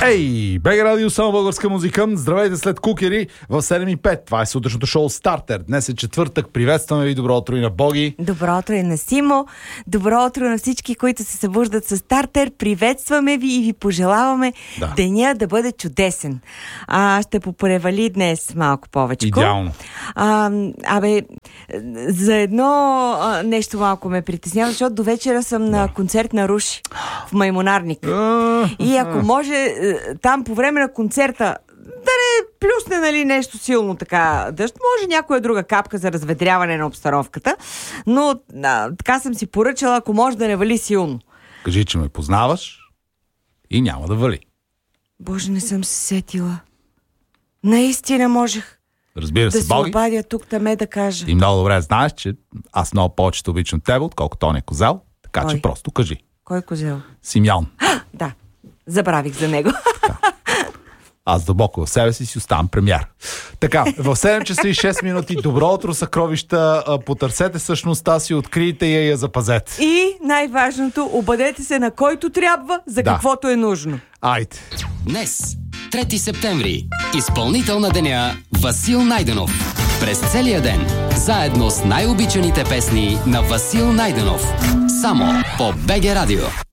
Ей, БГ Радио, само българска музика. Здравейте след Кукери в 7:05. Това е сутрешното шоу Стартер. Днес е четвъртък. Приветстваме ви. Добро утро и на Боги. Добро утро и на Симо. Добро утро на всички, които се събуждат с Стартер. Приветстваме ви и ви пожелаваме деня да бъде чудесен. Ще попревали днес малко повече. Идеално. За едно нещо малко ме притеснява, защото до вечера съм на концерт на Руши в Маймунарник. И ако може там по време на концерта да не плюсне, нали, нещо силно така дъжд, може някоя друга капка за разведряване на обстановката, но така съм си поръчала, ако може да не вали силно. Кажи, че ме познаваш и няма да вали. Боже, не съм се сетила. Наистина можех. Разбира се, да се Боги. обадя тук-таме да кажа. И много добре знаеш, че аз много повече обичам тебе, отколкото он е Козел, така че просто кажи. Кой Козел? Симеон. Да, забравих за него. Аз дълбоко в себе си оставам премиер. Така, в 7 часа и 6 минути. Добро утро, съкровища. Потърсете същността си, открийте я и я запазете. И най-важното, обадете се на който трябва, за каквото е нужно. Айде. Днес, 3 септември, изпълнител на деня Васил Найденов. През целия ден, заедно с най-обичаните песни на Васил Найденов. Само по БГ Радио.